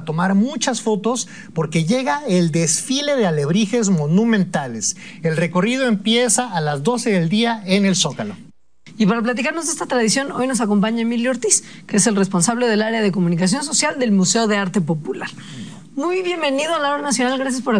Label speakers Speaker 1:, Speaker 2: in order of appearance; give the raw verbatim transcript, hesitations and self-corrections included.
Speaker 1: tomar muchas fotos porque llega el desfile de alebrijes monumentales. El recorrido empieza a las doce del día en el Zócalo.
Speaker 2: Y para platicarnos de esta tradición, hoy nos acompaña Emilio Ortiz, que es el responsable del área de comunicación social del Museo de Arte Popular. Muy bienvenido a la Hora Nacional, gracias por